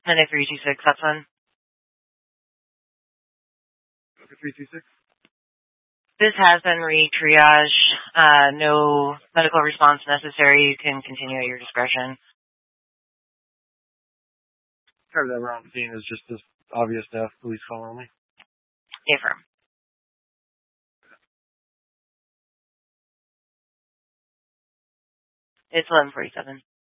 Monday 326, that's one. Okay, 326. This has been re-triage. No medical response necessary. You can continue at your discretion. Cover that we're on scene is just this obvious death. Police call only. Affirm. It's 11:47.